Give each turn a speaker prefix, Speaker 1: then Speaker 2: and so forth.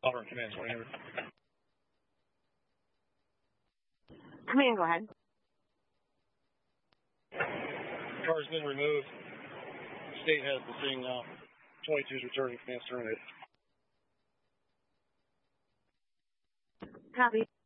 Speaker 1: Auburn Command 2000.
Speaker 2: Command, go ahead.
Speaker 1: Car's been removed. State has the thing now. 22's returning. Command's terminated.
Speaker 2: Copy.